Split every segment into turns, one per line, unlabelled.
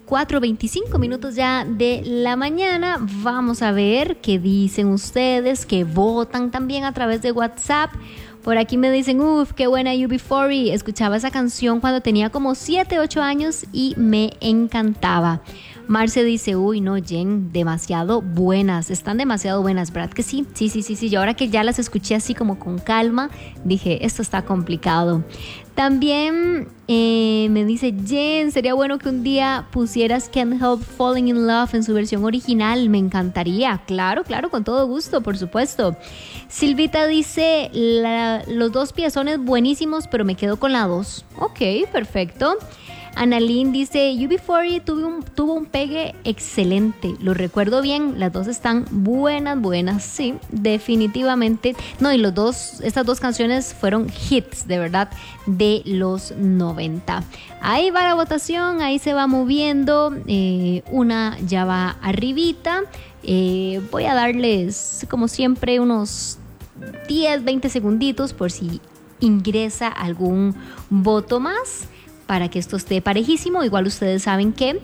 4:25 minutos ya de la mañana. Vamos a ver qué dicen ustedes, que votan también a través de WhatsApp. Por aquí me dicen, qué buena UB40. Escuchaba esa canción cuando tenía como 7, 8 años y me encantaba. Marce dice, no, Jen, demasiado buenas. Están demasiado buenas, ¿verdad que sí? Sí. Y ahora que ya las escuché así como con calma, dije, esto está complicado. También me dice, Jen, sería bueno que un día pusieras Can't Help Falling in Love en su versión original. Me encantaría. Claro, con todo gusto, por supuesto. Silvita dice, los dos piezones buenísimos, pero me quedo con la 2. Ok, perfecto. Annalyn dice, UB40 tuvo un pegue excelente, lo recuerdo bien, las dos están buenas, sí, definitivamente. No, y estas dos canciones fueron hits, de verdad, de los 90. Ahí va la votación, ahí se va moviendo, una ya va arribita. Voy a darles, como siempre, unos 10, 20 segunditos por si ingresa algún voto más, para que esto esté parejísimo. Igual ustedes saben que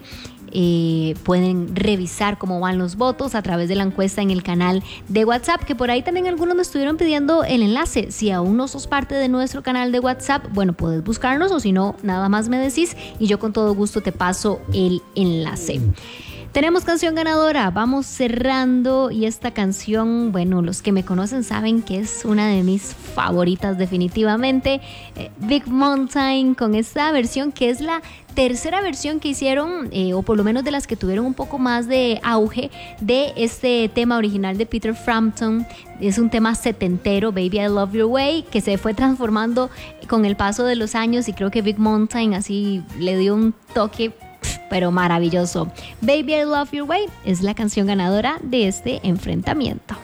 pueden revisar cómo van los votos a través de la encuesta en el canal de WhatsApp, que por ahí también algunos me estuvieron pidiendo el enlace. Si aún no sos parte de nuestro canal de WhatsApp, bueno, puedes buscarnos, o si no, nada más me decís y yo con todo gusto te paso el enlace. Tenemos canción ganadora, vamos cerrando, y esta canción, bueno, los que me conocen saben que es una de mis favoritas definitivamente. Big Mountain, con esta versión que es la tercera versión que hicieron, o por lo menos de las que tuvieron un poco más de auge, de este tema original de Peter Frampton. Es un tema setentero, Baby I Love Your Way, que se fue transformando con el paso de los años, y creo que Big Mountain así le dio un toque pero maravilloso. Baby I Love Your Way es la canción ganadora de este enfrentamiento.